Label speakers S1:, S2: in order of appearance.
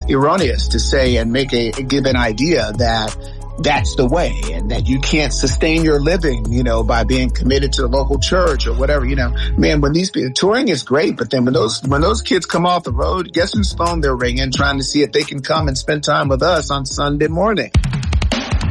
S1: erroneous to say and give an idea that that's the way and that you can't sustain your living, by being committed to the local church or whatever, man, when these people touring is great, but then when those kids come off the road, guess whose phone they're ringing trying to see if they can come and spend time with us on Sunday morning.